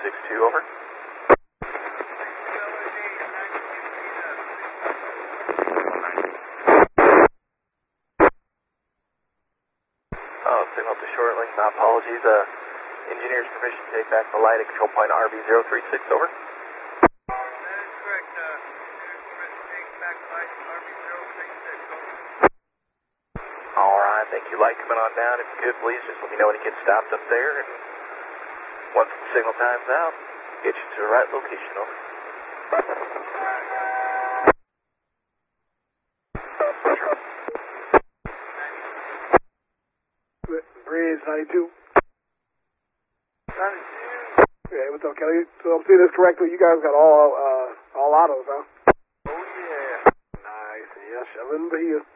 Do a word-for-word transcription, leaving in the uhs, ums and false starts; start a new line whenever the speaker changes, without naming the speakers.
six two, over. Oh, signal to short link, my apologies. Uh, engineer's permission to take back the light at control point R B zero three six, over. Alright, thank you. Light coming on down. If you could, please just let me know when you get stopped up there. And once the signal time's out, get you to the right location, over.
Bridge ninety-two. ninety-two. Yeah, what's up, Kelly? So I'm seeing this correctly. You guys got all uh, all autos, huh?
Oh, yeah.
Nice. Yeah, shoveling Bahia.